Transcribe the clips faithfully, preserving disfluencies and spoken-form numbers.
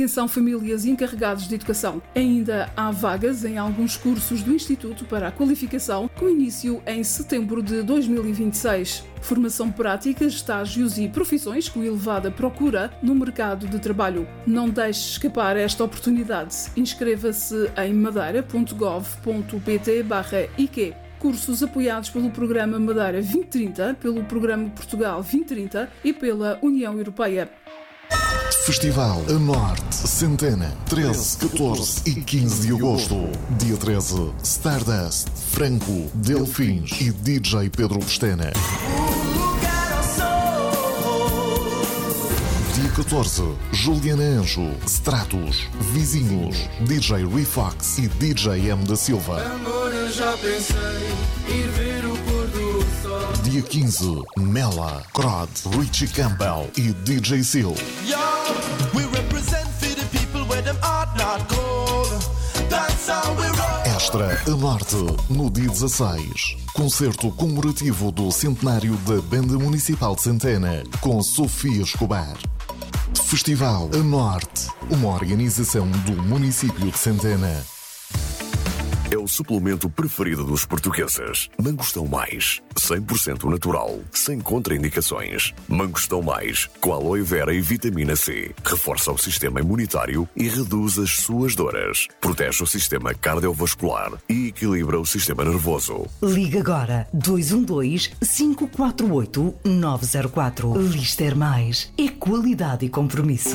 Atenção famílias e encarregados de educação. Ainda há vagas em alguns cursos do Instituto para a Qualificação, com início em setembro de dois mil e vinte e seis. Formação prática, estágios e profissões com elevada procura no mercado de trabalho. Não deixe escapar esta oportunidade. Inscreva-se em madeira ponto gov ponto pt barra I Q. Cursos apoiados pelo Programa Madeira vinte trinta, pelo Programa Portugal vinte trinta e pela União Europeia. Festival A Norte, Centena, treze, catorze e quinze de agosto. Dia treze, Stardust, Franco, Delfins e D J Pedro Pestana. Dia catorze, Juliana Anjo, Stratos, Vizinhos, D J Refox e D J M da Silva. Amor, eu já pensei ir ver o pôr do sol. Dia quinze, Mela, Crod, Richie Campbell e D J Seal. Yo, we represent for the people where them heart not cold. That's how we roll. Extra A Norte, no dia dezasseis. Concerto comemorativo do centenário da Banda Municipal de Centena, com Sofia Escobar. Festival A Norte, uma organização do município de Centena. É o suplemento preferido dos portugueses. Mangostão Mais, cem por cento natural, sem contraindicações. Mangostão Mais, com aloe vera e vitamina C. Reforça o sistema imunitário e reduz as suas dores. Protege o sistema cardiovascular e equilibra o sistema nervoso. Liga agora dois um dois, cinco quatro oito, nove zero quatro. Lister Mais é qualidade e compromisso.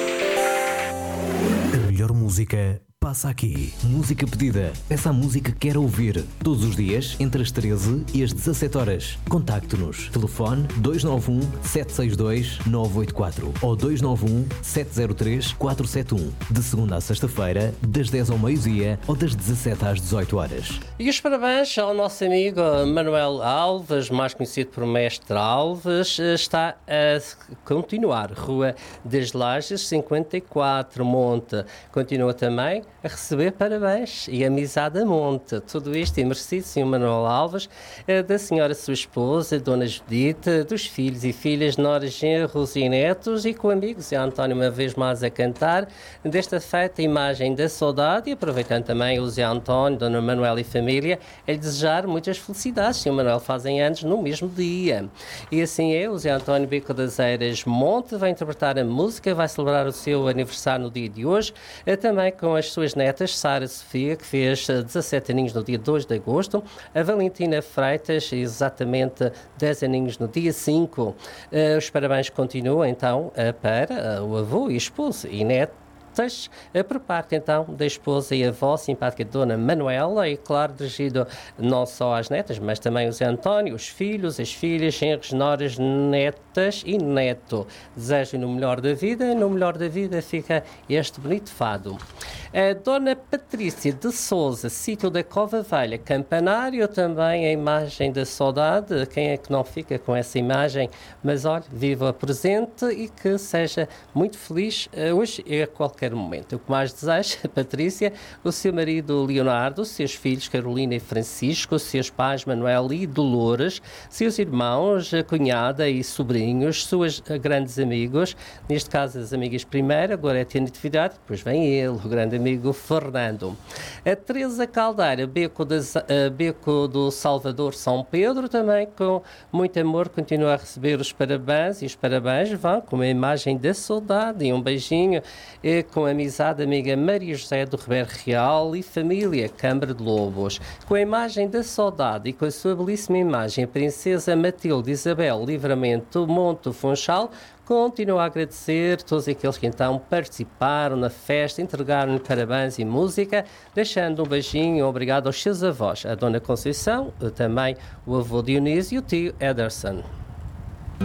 A melhor música passa aqui. Música pedida. Peça a música que quer ouvir. Todos os dias, entre as treze e as dezassete horas. Contacte-nos. Telefone dois nove um, sete seis dois, nove oito quatro ou dois nove um, sete zero três, quatro sete um. De segunda a sexta-feira, das dez ao meio-dia ou das dezassete às dezoito horas. E os parabéns ao nosso amigo Manuel Alves, mais conhecido por Mestre Alves. Está a continuar. Rua das Lajes, cinquenta e quatro, Monte. Continua também a receber parabéns e amizade a monte. Tudo isto é merecido, senhor Manuel Alves, da senhora sua esposa, Dona Judite, dos filhos e filhas, noras, genros e netos, e com amigos, e António uma vez mais a cantar desta feita imagem da saudade, e aproveitando também o Zé António, Dona Manuel e família, a lhe desejar muitas felicidades. Senhor Manuel fazem anos no mesmo dia. E assim é, o Zé António Bico das Eiras Monte vai interpretar a música, vai celebrar o seu aniversário no dia de hoje, também com as suas netas, Sara Sofia, que fez dezassete aninhos no dia dois de agosto, a Valentina Freitas, exatamente dez aninhos no dia cinco. Uh, os parabéns continuam, então, uh, para uh, o avô e esposo e neto, por parte então da esposa e avó simpática Dona Manuela, e claro, dirigido não só às netas, mas também os António, os filhos, as filhas, genros, noras, netas e neto. Desejo no melhor da vida, no melhor da vida fica este bonito fado. A Dona Patrícia de Souza, sítio da Cova Velha, Campanário, também a imagem da saudade. Quem é que não fica com essa imagem? Mas olha, viva presente e que seja muito feliz hoje e a qualquer momento. O que mais desejo, Patrícia, o seu marido Leonardo, seus filhos Carolina e Francisco, seus pais Manuel e Dolores, seus irmãos, a cunhada e sobrinhos, seus grandes amigos, neste caso as amigas primeiro, agora é a Natividade, depois vem ele, o grande amigo Fernando. A Teresa Caldeira, Beco, das, Beco do Salvador, São Pedro, também com muito amor, continua a receber os parabéns, e os parabéns vão com uma imagem da saudade e um beijinho e com a amizade amiga Maria José do Ribeiro Real e família Câmara de Lobos. Com a imagem da saudade e com a sua belíssima imagem, a princesa Matilde Isabel Livramento Monte Funchal, continuo a agradecer todos aqueles que então participaram na festa, entregaram-lhe parabéns e música, deixando um beijinho obrigado aos seus avós, a Dona Conceição, também o avô Dionísio e o tio Ederson.